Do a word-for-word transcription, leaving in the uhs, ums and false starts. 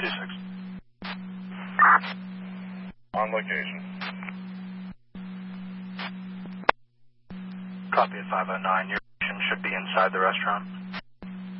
two six. On location. Copy at five oh nine. Your location should be inside the restaurant.